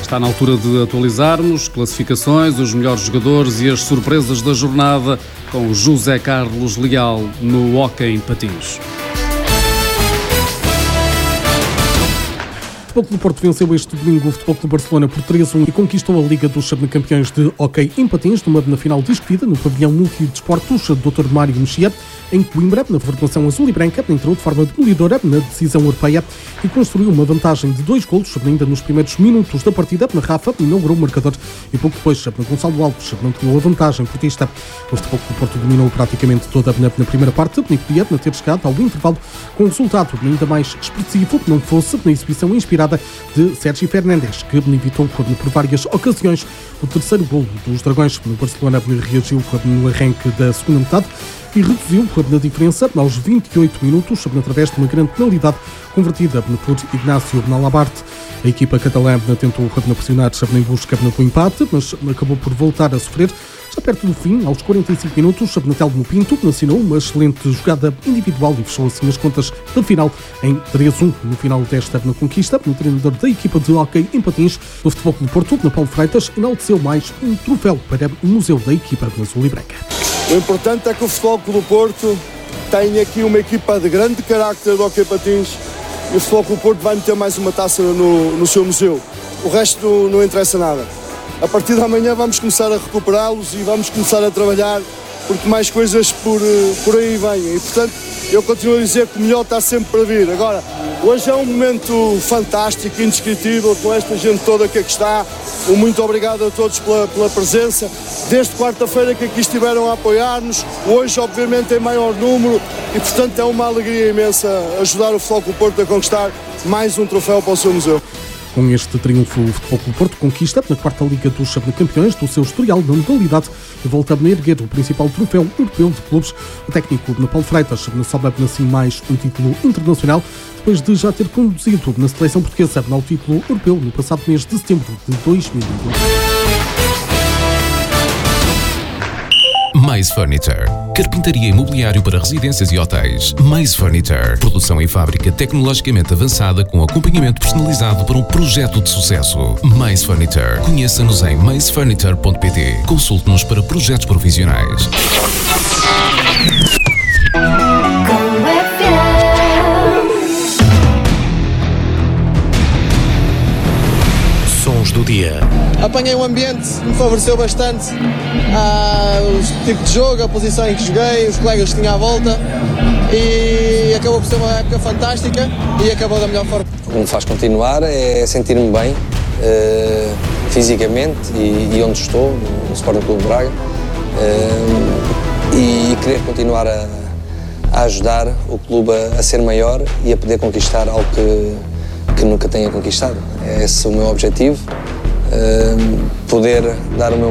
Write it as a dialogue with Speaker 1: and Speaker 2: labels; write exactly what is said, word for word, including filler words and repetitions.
Speaker 1: Está na altura de atualizarmos classificações, os melhores jogadores e as surpresas da jornada com José Carlos Leal no hóquei em patins.
Speaker 2: O Futebol Clube do Porto venceu este domingo o Futebol Clube Barcelona por três a um e conquistou a Liga dos Campeões de hóquei em patins, numa na final discutida no pavilhão Multidesportos doutor Mário Mexia, em Coimbra, na formação azul e branca, entrou de forma demolidora na decisão europeia e construiu uma vantagem de dois golos, ainda nos primeiros minutos da partida. Na Rafa inaugurou o marcador e pouco depois, Gonçalo Alves mantinha a vantagem portista. O Futebol Clube do Porto dominou praticamente toda na, na primeira parte, e podia ter chegado ao intervalo com um resultado ainda mais expressivo, que não fosse na exibição inspirada de Sérgio Fernandes, que evitou por várias ocasiões o terceiro golo dos Dragões. O Barcelona reagiu no arranque da segunda metade e reduziu a diferença aos vinte e oito minutos através de uma grande penalidade convertida por Ignacio Nalabarte. A equipa catalã tentou pressionar em busca do empate, mas acabou por voltar a sofrer. Já perto do fim, aos quarenta e cinco minutos, Telmo Pinto assinou uma excelente jogada individual e fechou assim as contas da final em três a um. No final desta conquista, o treinador da equipa de hóquei em patins do Futebol Clube do Porto, Paulo Freitas, enalteceu mais um troféu para o museu da equipa azul e branca.
Speaker 3: O importante é que o Futebol Clube do Porto tem aqui uma equipa de grande carácter de hóquei patins e o Futebol Clube do Porto vai meter mais uma taça no, no seu museu. O resto não, não interessa nada. A partir de amanhã vamos começar a recuperá-los e vamos começar a trabalhar porque mais coisas por, por aí vêm. E, portanto, eu continuo a dizer que o melhor está sempre para vir. Agora, hoje é um momento fantástico, indescritível, com esta gente toda que aqui está. Um muito obrigado a todos pela, pela presença. Desde quarta-feira que aqui estiveram a apoiar-nos, hoje, obviamente, em maior número. E, portanto, é uma alegria imensa ajudar o Futebol Clube do Porto a conquistar mais um troféu para o seu museu.
Speaker 2: Com este triunfo, o Futebol Clube do Porto conquista na quarta Liga dos Campeões do seu historial na modalidade e volta a erguer o principal troféu europeu de clubes. O técnico Paulo Freitas sobe assim mais um título internacional, depois de já ter conduzido na seleção portuguesa ao título europeu no passado mês de setembro de dois mil e dois.
Speaker 4: Mais Furniture. Carpintaria imobiliário para residências e hotéis. Mais Furniture. Produção em fábrica tecnologicamente avançada com acompanhamento personalizado para um projeto de sucesso. Mais Furniture. Conheça-nos em mais furniture ponto pt. Consulte-nos para projetos profissionais. Sons do dia.
Speaker 5: Apanhei um ambiente que me favoreceu bastante, ah, o tipo de jogo, a posição em que joguei, os colegas que tinha à volta, e acabou por ser uma época fantástica e acabou da melhor forma.
Speaker 6: O que me faz continuar é sentir-me bem uh, fisicamente e, e onde estou, no Sporting Clube de Braga, uh, e querer continuar a, a ajudar o clube a, a ser maior e a poder conquistar algo que, que nunca tenha conquistado. É esse o meu objetivo. Uh, poder dar o meu